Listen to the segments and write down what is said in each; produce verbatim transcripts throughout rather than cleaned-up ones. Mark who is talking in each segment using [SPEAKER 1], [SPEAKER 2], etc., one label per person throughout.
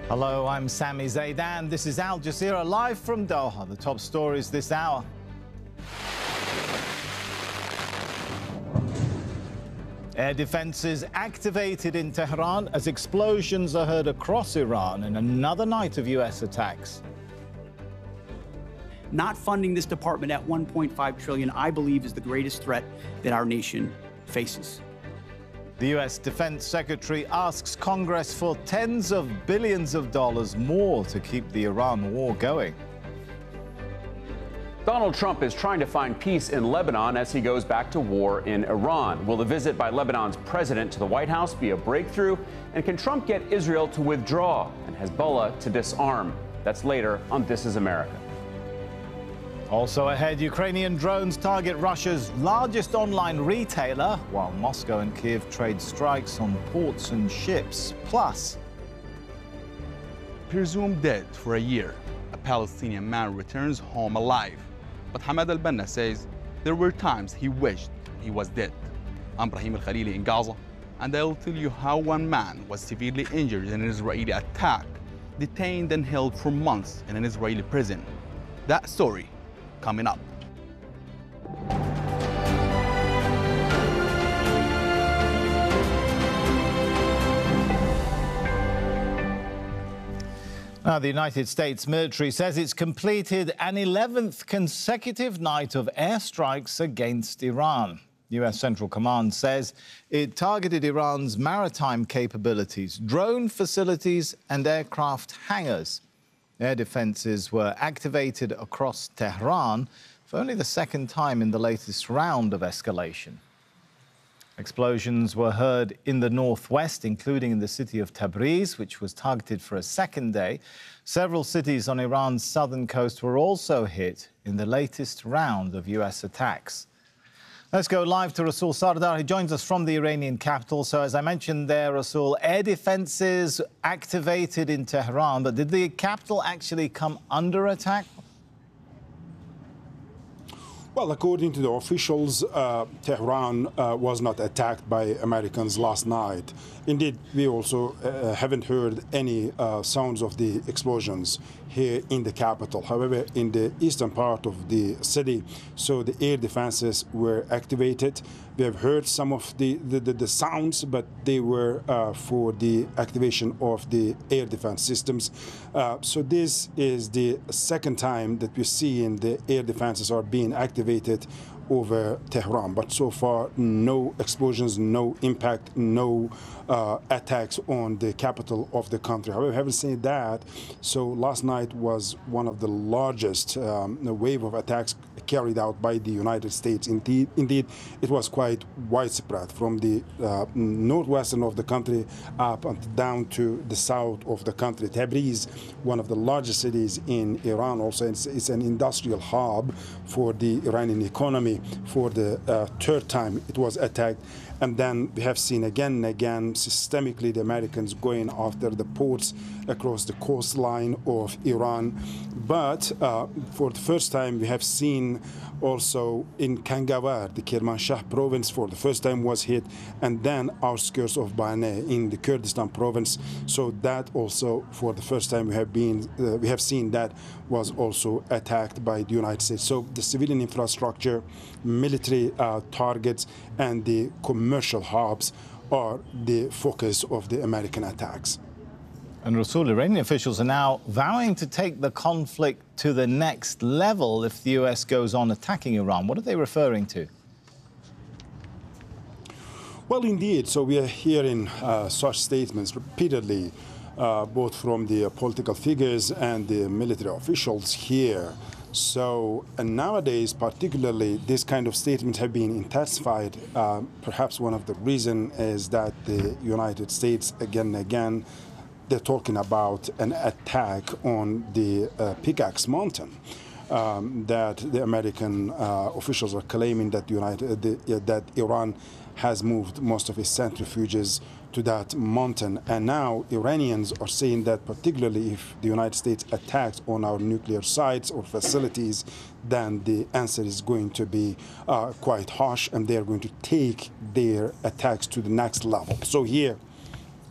[SPEAKER 1] Hello, I'm Sami Zaidan. This is Al Jazeera live from Doha. The top stories this hour. Air defenses activated in Tehran as explosions are heard across Iran in another night of U S attacks.
[SPEAKER 2] Not funding this department at one point five trillion dollars, I believe, is the greatest threat that our nation faces.
[SPEAKER 1] The U S Defense Secretary asks Congress for tens of billions of dollars more to keep the Iran war going.
[SPEAKER 3] Donald Trump is trying to find peace in Lebanon as he goes back to war in Iran. Will the visit by Lebanon's president to the White House be a breakthrough? And can Trump get Israel to withdraw and Hezbollah to disarm? That's later on This Is America.
[SPEAKER 1] Also ahead, Ukrainian drones target Russia's largest online retailer, while Moscow and Kiev trade strikes on ports and ships. Plus,
[SPEAKER 4] presumed dead for a year, a Palestinian man returns home alive. But Hamad al-Banna says there were times he wished he was dead. I'm Brahim al-Khalili in Gaza, and I'll tell you how one man was severely injured in an Israeli attack, detained and held for months in an Israeli prison. That story coming up.
[SPEAKER 1] Now, the United States military says it's completed an eleventh consecutive night of airstrikes against Iran. U S Central Command says it targeted Iran's maritime capabilities, drone facilities and aircraft hangars. Air defenses were activated across Tehran for only the second time in the latest round of escalation. Explosions were heard in the northwest, including in the city of Tabriz, which was targeted for a second day. Several cities on Iran's southern coast were also hit in the latest round of U S attacks. Let's go live to Rasul Sardar. He joins us from the Iranian capital. So, as I mentioned there, Rasul, air defenses activated in Tehran, but did the capital actually come under attack?
[SPEAKER 5] Well, according to the officials, uh, Tehran uh, was not attacked by Americans last night. Indeed, we also uh, haven't heard any uh, sounds of the explosions here in the capital. However, in the eastern part of the city, so the air defenses were activated. We have heard some of the, the, the, the sounds, but they were uh, for the activation of the air defense systems. Uh, so this is the second time that we're seeing the air defenses are being activated over Tehran, but so far no explosions, no impact, no uh, attacks on the capital of the country. However, having said that, so last night was one of the largest um, wave of attacks carried out by the United States. Indeed, indeed, it was quite widespread from the uh, northwestern of the country up and down to the south of the country. Tabriz, one of the largest cities in Iran, also it's, it's an industrial hub for the Iranian economy. For the uh, third time it was attacked, and then we have seen again and again systemically the Americans going after the ports across the coastline of Iran. But uh, for the first time we have seen also in Kangawar, the Kermanshah province, for the first time was hit, and then outskirts of Baneh in the Kurdistan province. So that also for the first time we have been uh, we have seen that was also attacked by the United States. So the civilian infrastructure, military uh, targets and the commercial hubs are the focus of the American attacks.
[SPEAKER 1] And Rasul, Iranian officials are now vowing to take the conflict to the next level if the U S goes on attacking Iran. What are they referring to?
[SPEAKER 5] Well, indeed. So we are hearing uh, such statements repeatedly, uh, both from the political figures and the military officials here. So and nowadays, particularly, this kind of statements have been intensified. Uh, perhaps one of the reasons is that the United States, again and again, they're talking about an attack on the uh, Pickaxe Mountain. Um, that the American uh, officials are claiming that, United, the, uh, that Iran has moved most of its centrifuges to that mountain. And now Iranians are saying that particularly if the United States attacks on our nuclear sites or facilities, then the answer is going to be uh, quite harsh, and they're going to take their attacks to the next level. So here,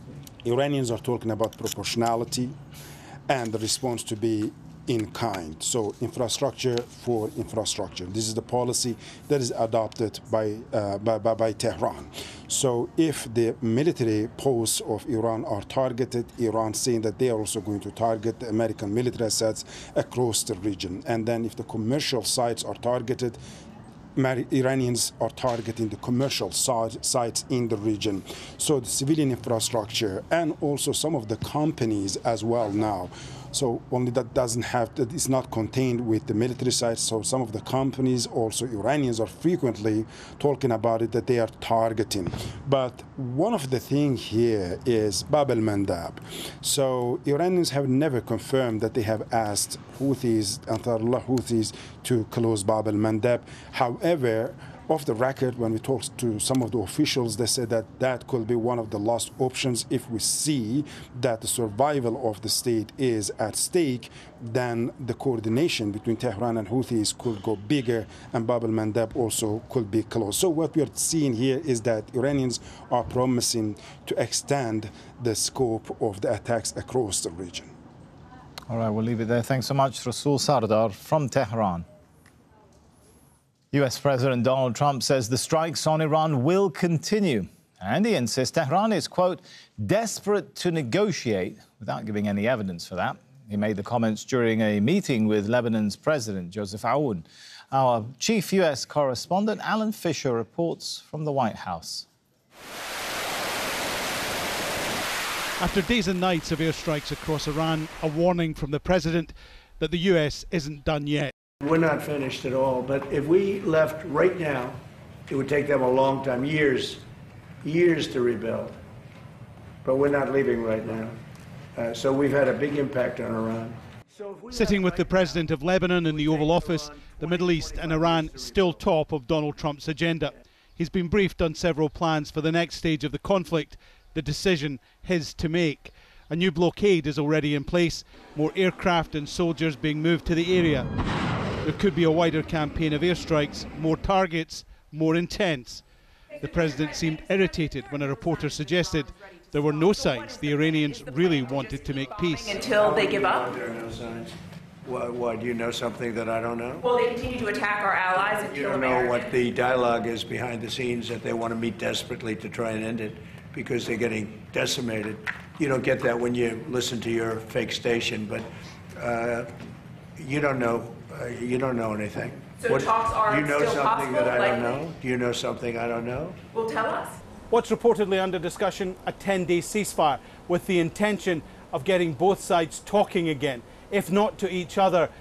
[SPEAKER 5] Iranians are talking about proportionality and the response to be in kind. So infrastructure for infrastructure. This is the policy that is adopted by, uh, by, by, by Tehran. So if the military posts of Iran are targeted, Iran saying that they are also going to target the American military assets across the region. And then if the commercial sites are targeted, Iranians are targeting the commercial sites in the region. So the civilian infrastructure and also some of the companies as well now. So only that doesn't have, that is not contained with the military sites. So some of the companies, also Iranians, are frequently talking about it, that they are targeting. But one of the things here is Bab el-Mandab. So Iranians have never confirmed that they have asked Houthis, Ansarullah Houthis, to close Bab el-Mandab. However, off the record, when we talked to some of the officials, they said that that could be one of the last options. If we see that the survival of the state is at stake, then the coordination between Tehran and Houthis could go bigger, and Bab el-Mandab also could be closed. So what we are seeing here is that Iranians are promising to extend the scope of the attacks across the region.
[SPEAKER 1] All right, we'll leave it there. Thanks so much, Rasul Sardar from Tehran. U S President Donald Trump says the strikes on Iran will continue, and he insists Tehran is, quote, desperate to negotiate, without giving any evidence for that. He made the comments during a meeting with Lebanon's President Joseph Aoun. Our chief U S correspondent, Alan Fisher, reports from the White House.
[SPEAKER 6] After days and nights of airstrikes across Iran, a warning from the president that the U S isn't done yet.
[SPEAKER 7] We're not finished at all, but if we left right now, it would take them a long time, years, years to rebuild. But we're not leaving right now. Uh, so we've had a big impact on Iran.
[SPEAKER 6] Sitting with the president of Lebanon in the Oval Office, the Middle East and Iran still top of Donald Trump's agenda. He's been briefed on several plans for the next stage of the conflict, the decision his to make. A new blockade is already in place, more aircraft and soldiers being moved to the area. There could be a wider campaign of airstrikes, more targets, more intense. The president seemed irritated when a reporter suggested there were no signs the Iranians really wanted to make peace.
[SPEAKER 8] Until they give up?
[SPEAKER 7] There are no signs. Why, why, do you know something that I don't know?
[SPEAKER 8] Well, they continue to attack our allies and
[SPEAKER 7] you
[SPEAKER 8] kill
[SPEAKER 7] don't know
[SPEAKER 8] Americans.
[SPEAKER 7] what the dialogue is behind the scenes, that they want to meet desperately to try and end it because they're getting decimated. You don't get that when you listen to your fake station, but uh, you don't know. Uh, you don't know anything.
[SPEAKER 8] So what, talks are
[SPEAKER 7] do you know
[SPEAKER 8] still
[SPEAKER 7] something
[SPEAKER 8] possible,
[SPEAKER 7] that I
[SPEAKER 8] like,
[SPEAKER 7] don't know? Do you know something I don't know?
[SPEAKER 8] Well, tell us.
[SPEAKER 6] What's reportedly under discussion, a ten-day ceasefire with the intention of getting both sides talking again, if not to each other,